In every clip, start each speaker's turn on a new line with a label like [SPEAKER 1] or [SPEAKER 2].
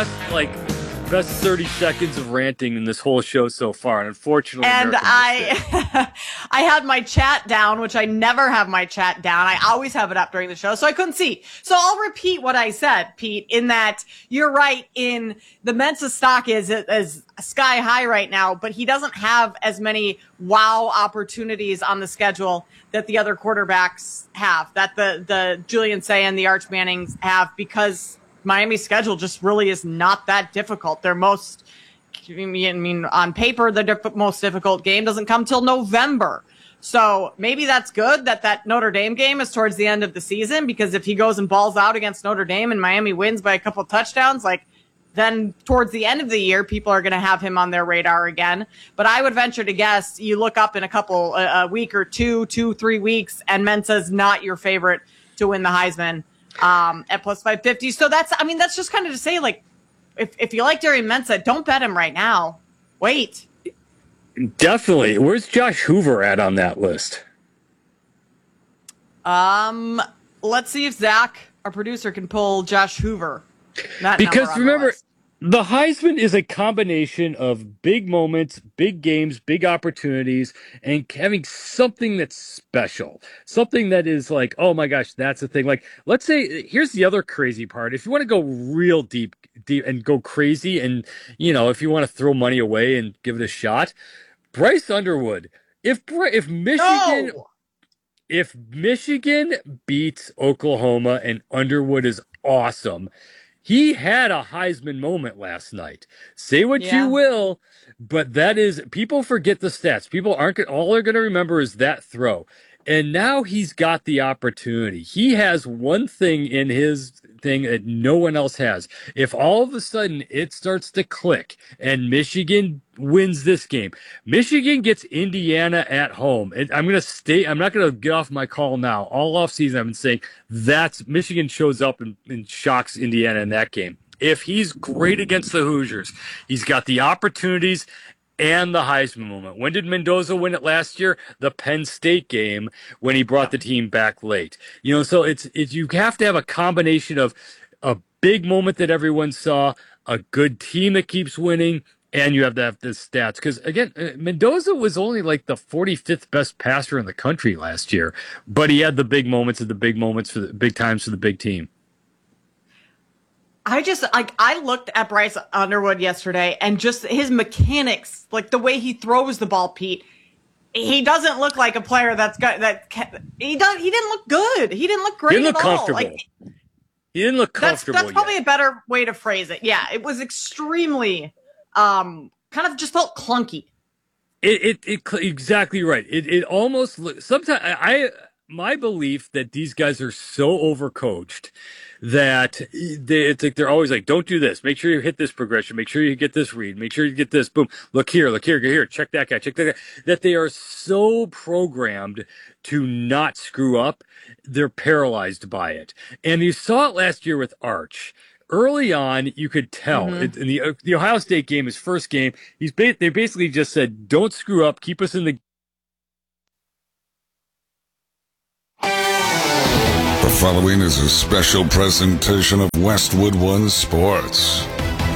[SPEAKER 1] best 30 seconds of ranting in this whole show so far, and unfortunately,
[SPEAKER 2] and I had my chat down, which I never have my chat down. I always have it up during the show, so I couldn't see. So I'll repeat what I said, Pete, in that you're right. In the Mensah stock is sky high right now, but he doesn't have as many wow opportunities on the schedule that the other quarterbacks have, that the Julian Say and the Arch Mannings have, because Miami's schedule just really is not that difficult. Their on paper, the most difficult game doesn't come till November. So maybe that's good that Notre Dame game is towards the end of the season, because if he goes and balls out against Notre Dame and Miami wins by a couple of touchdowns, then towards the end of the year, people are going to have him on their radar again. But I would venture to guess you look up in a week or 3 weeks, and Mensah's not your favorite to win the Heisman. At plus 550. So that's just kind of to say, if you like Darian Mensah, don't bet him right now. Wait.
[SPEAKER 1] Definitely. Where's Josh Hoover at on that list?
[SPEAKER 2] Let's see if Zach, our producer, can pull Josh Hoover.
[SPEAKER 1] Because remember, the Heisman is a combination of big moments, big games, big opportunities, and having something that's special. Something that is like, oh my gosh, that's the thing. Let's say, here's the other crazy part. If you want to go real deep and go crazy, and, if you want to throw money away and give it a shot, Bryce Underwood. If Michigan...
[SPEAKER 2] No!
[SPEAKER 1] If Michigan beats Oklahoma and Underwood is awesome, he had a Heisman moment last night. Say what you will, but that is, people forget the stats. All they're going to remember is that throw. And now he's got the opportunity. He has one thing in his thing that no one else has. If all of a sudden it starts to click and Michigan wins this game, Michigan gets Indiana at home. And I'm not going to get off my call now. All off season, I've been saying Michigan shows up and shocks Indiana in that game. If he's great against the Hoosiers, he's got the opportunities and the Heisman moment. When did Mendoza win it last year? The Penn State game, when he brought the team back late. So it's you have to have a combination of a big moment that everyone saw, a good team that keeps winning, and you have to have the stats. Because, again, Mendoza was only the 45th best passer in the country last year, but he had the big moments for the big times for the big team.
[SPEAKER 2] I looked at Bryce Underwood yesterday, and just his mechanics, the way he throws the ball, Pete, he doesn't look like a player he didn't look good. He didn't look great at all.
[SPEAKER 1] He didn't look comfortable.
[SPEAKER 2] That's probably a better way to phrase it. Yeah, it was extremely, kind of just felt clunky.
[SPEAKER 1] It exactly right. It almost sometimes my belief that these guys are so overcoached that they're always don't do this. Make sure you hit this progression. Make sure you get this read. Make sure you get this. Boom. Look here. Check that guy. Check that guy. That they are so programmed to not screw up. They're paralyzed by it. And you saw it last year with Arch. Early on, you could tell in the Ohio State game, his first game, they basically just said, "Don't screw up. Keep us in the."
[SPEAKER 3] The following is a special presentation of Westwood One Sports.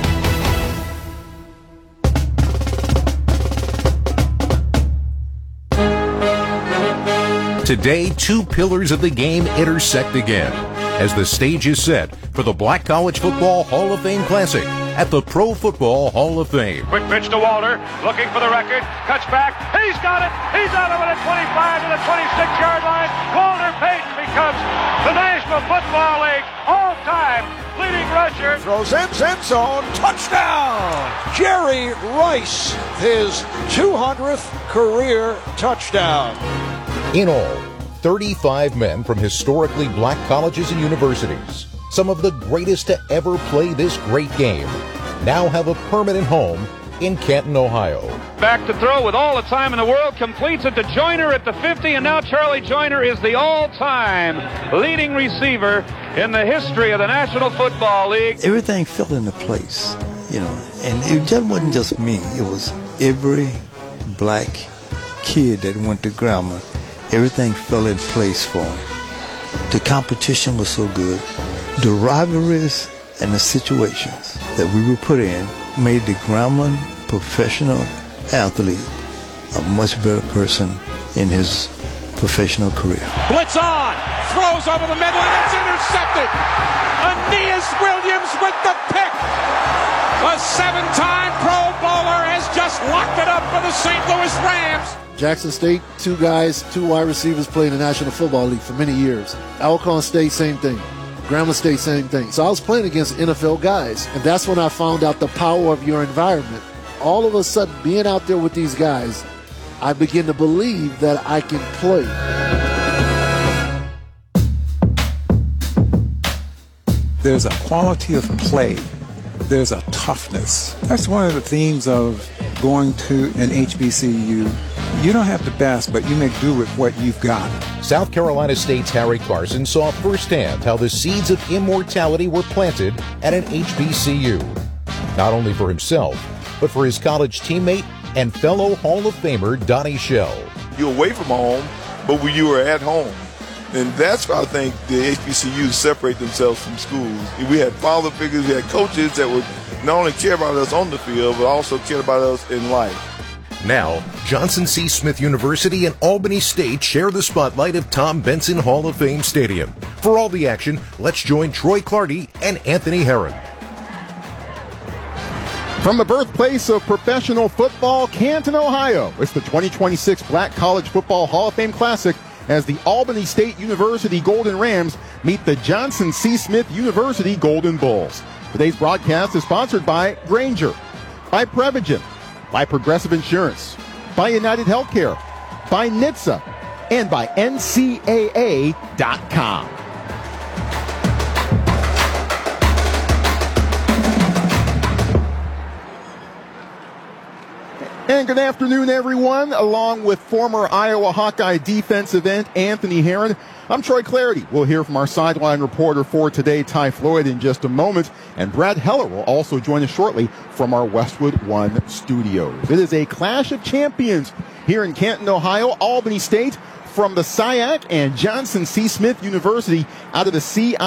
[SPEAKER 4] Today, two pillars of the game intersect again as the stage is set for the Black College Football Hall of Fame Classic at the Pro Football Hall of Fame.
[SPEAKER 5] Quick pitch to Walter, looking for the record, cuts back, he's got it, he's out of it at 25 to the 26-yard line. Walter Payton becomes the National Football League all-time leading rusher.
[SPEAKER 6] Throws end zone, touchdown! Jerry Rice, his 200th career touchdown.
[SPEAKER 4] In all, 35 men from historically black colleges and universities, some of the greatest to ever play this great game, now have a permanent home in Canton, Ohio.
[SPEAKER 5] Back to throw with all the time in the world, completes it to Joyner at the 50, and now Charlie Joyner is the all-time leading receiver in the history of the National Football League.
[SPEAKER 7] Everything fell into place, and it just wasn't just me. It was every black kid that went to grammar. Everything fell in place for him. The competition was so good. The rivalries and the situations that we were put in made the Grambling professional athlete a much better person in his professional career.
[SPEAKER 6] Blitz on, throws over the middle, and it's intercepted. Aeneas Williams with the pick. A 7-time Pro Bowler has just locked it up for the St. Louis Rams.
[SPEAKER 8] Jackson State, 2 guys, 2 wide receivers play in the National Football League for many years. Alcorn State, same thing. Grambling State, same thing. So I was playing against NFL guys, and that's when I found out the power of your environment. All of a sudden, being out there with these guys, I begin to believe that I can play.
[SPEAKER 9] There's a quality of play. There's a toughness. That's one of the themes of going to an HBCU. You don't have the best, but you make do with what you've got.
[SPEAKER 4] South Carolina State's Harry Carson saw firsthand how the seeds of immortality were planted at an HBCU. Not only for himself, but for his college teammate and fellow Hall of Famer Donnie Shell.
[SPEAKER 10] You're away from home, but when you were at home. And that's why I think the HBCUs separate themselves from schools. We had father figures, we had coaches that would not only care about us on the field, but also care about us in life.
[SPEAKER 4] Now, Johnson C. Smith University and Albany State share the spotlight of Tom Benson Hall of Fame Stadium. For all the action, let's join Troy Clardy and Anthony Herron.
[SPEAKER 11] From the birthplace of professional football, Canton, Ohio, it's the 2026 Black College Football Hall of Fame Classic as the Albany State University Golden Rams meet the Johnson C. Smith University Golden Bulls. Today's broadcast is sponsored by Grainger, by Prevagen, by Progressive Insurance, by United Healthcare, by NHTSA, and by NCAA.com. And good afternoon, everyone. Along with former Iowa Hawkeye defensive end Anthony Herron, I'm Troy Clardy. We'll hear from our sideline reporter for today, Ty Floyd, in just a moment. And Brad Heller will also join us shortly from our Westwood One studios. It is a clash of champions here in Canton, Ohio. Albany State from the SIAC and Johnson C. Smith University out of the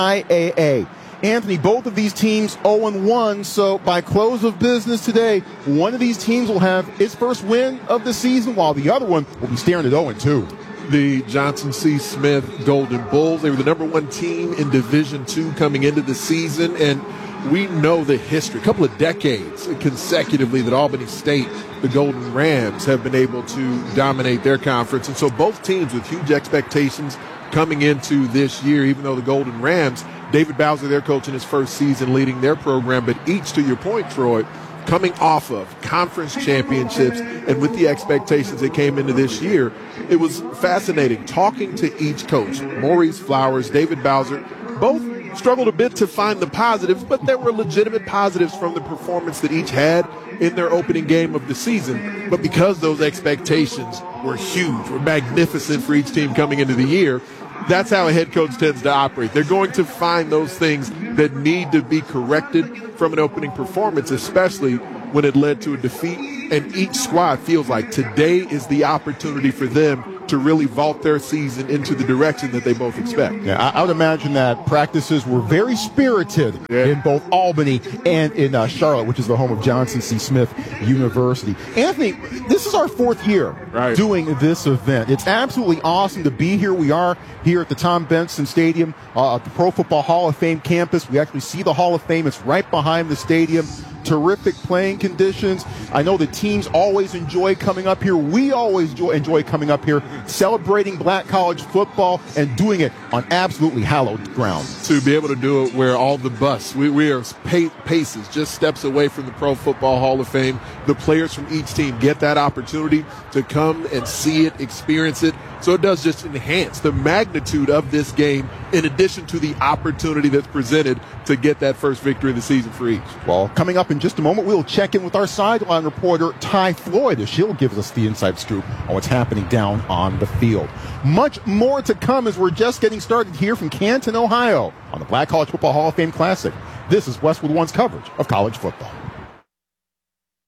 [SPEAKER 11] CIAA. Anthony, both of these teams 0-1, so by close of business today, one of these teams will have its first win of the season, while the other one will be staring at 0-2.
[SPEAKER 12] The Johnson C. Smith Golden Bulls, they were the number 1 team in Division II coming into the season, and we know the history, a couple of decades consecutively that Albany State, the Golden Rams, have been able to dominate their conference. And so both teams with huge expectations coming into this year, even though the Golden Rams, David Bowser, their coach, in his first season leading their program, but each, to your point, Troy, coming off of conference championships and with the expectations that came into this year, it was fascinating talking to each coach. Maurice Flowers, David Bowser, both struggled a bit to find the positives, but there were legitimate positives from the performance that each had in their opening game of the season. But because those expectations were huge, were magnificent for each team coming into the year, that's how a head coach tends to operate. They're going to find those things that need to be corrected from an opening performance, especially when it led to a defeat. And each squad feels like today is the opportunity for them to really vault their season into the direction that they both expect.
[SPEAKER 11] Yeah, I would imagine that practices were very spirited in both Albany and in Charlotte, which is the home of Johnson C. Smith University. Anthony, this is our 4th year doing this event. It's absolutely awesome to be here. We are here at the Tom Benson Stadium, at the Pro Football Hall of Fame campus. We actually see the Hall of Fame. It's right behind the stadium. Terrific playing conditions. I know the teams always enjoy coming up here. We always enjoy coming up here, celebrating Black college football and doing it on absolutely hallowed ground.
[SPEAKER 12] To be able to do it where all the bus, we are paces, just steps away from the Pro Football Hall of Fame. The players from each team get that opportunity to come and see it, experience it. So it does just enhance the magnitude of this game in addition to the opportunity that's presented to get that first victory of the season for each.
[SPEAKER 11] Well, coming up in just a moment, we'll check in with our sideline reporter, Ty Floyd, as she'll give us the inside scoop on what's happening down on the field. Much more to come as we're just getting started here from Canton, Ohio on the Black College Football Hall of Fame Classic. This is Westwood One's coverage of college football.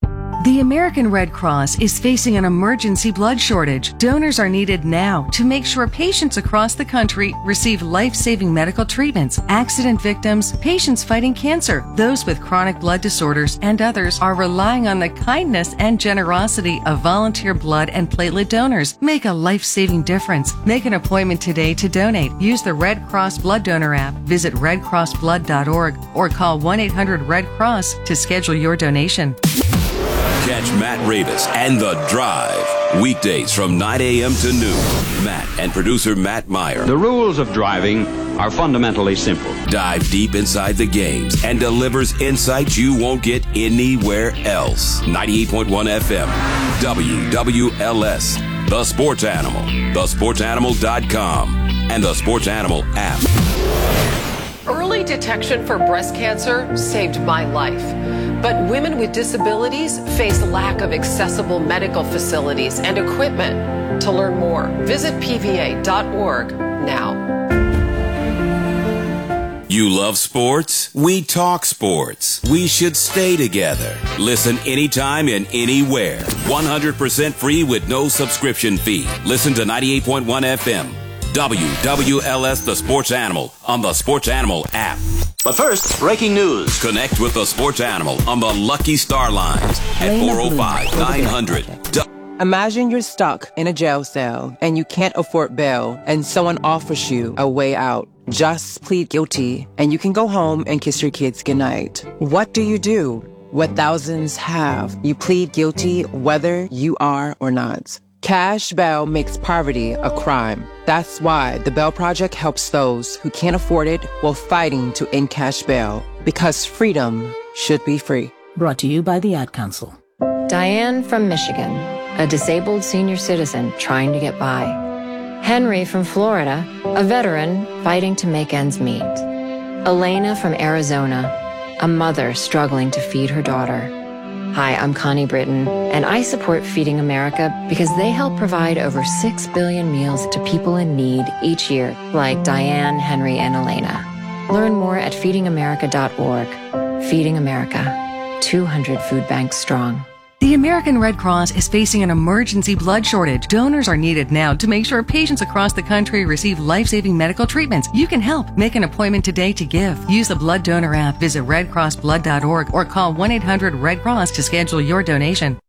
[SPEAKER 13] The American Red Cross is facing an emergency blood shortage. Donors are needed now to make sure patients across the country receive life-saving medical treatments. Accident victims, patients fighting cancer, those with chronic blood disorders, and others are relying on the kindness and generosity of volunteer blood and platelet donors. Make a life-saving difference. Make an appointment today to donate. Use the Red Cross Blood Donor app. Visit redcrossblood.org or call 1-800-RED-CROSS to schedule your donation.
[SPEAKER 14] Catch Matt Ravis and The Drive weekdays from 9 a.m. to noon. Matt and producer Matt Meyer.
[SPEAKER 15] The rules of driving are fundamentally simple.
[SPEAKER 14] Dive deep inside the games and delivers insights you won't get anywhere else. 98.1 FM, WWLS, The Sports Animal, thesportsanimal.com, and the Sports Animal app.
[SPEAKER 16] Early detection for breast cancer saved my life. But women with disabilities face lack of accessible medical facilities and equipment. To learn more, visit pva.org now.
[SPEAKER 14] You love sports? We talk sports. We should stay together. Listen anytime and anywhere. 100% free with no subscription fee. Listen to 98.1 FM. WWLS The Sports Animal on the Sports Animal app.
[SPEAKER 17] But first, breaking news.
[SPEAKER 14] Connect with the Sports Animal on the Lucky Star Lines at 405-900.
[SPEAKER 18] Imagine you're stuck in a jail cell and you can't afford bail and someone offers you a way out. Just plead guilty and you can go home and kiss your kids goodnight. What do you do? What thousands have. You plead guilty whether you are or not. Cash bail makes poverty a crime. That's why the Bail Project helps those who can't afford it while fighting to end cash bail. Because freedom should be free.
[SPEAKER 19] Brought to you by the Ad Council.
[SPEAKER 20] Diane from Michigan, a disabled senior citizen trying to get by. Henry from Florida, a veteran fighting to make ends meet. Elena from Arizona, a mother struggling to feed her daughter. Hi, I'm Connie Britton, and I support Feeding America because they help provide over 6 billion meals to people in need each year, like Diane, Henry, and Elena. Learn more at feedingamerica.org. Feeding America, 200 food banks strong.
[SPEAKER 13] The American Red Cross is facing an emergency blood shortage. Donors are needed now to make sure patients across the country receive life-saving medical treatments. You can help. Make an appointment today to give. Use the Blood Donor app. Visit redcrossblood.org or call 1-800-RED-CROSS to schedule your donation.